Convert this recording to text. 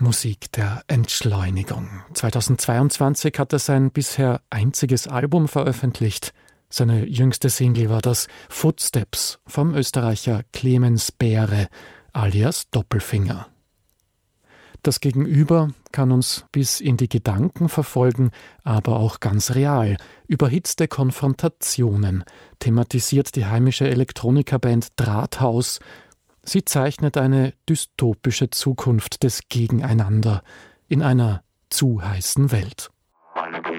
Musik der Entschleunigung. 2022 hat er sein bisher einziges Album veröffentlicht. Seine jüngste Single war das Footsteps vom Österreicher Clemens Behre alias Doppelfinger. Das Gegenüber kann uns bis in die Gedanken verfolgen, aber auch ganz real. Überhitzte Konfrontationen thematisiert die heimische Elektronikerband Drahthaus. Sie zeichnet eine dystopische Zukunft des Gegeneinander in einer zu heißen Welt.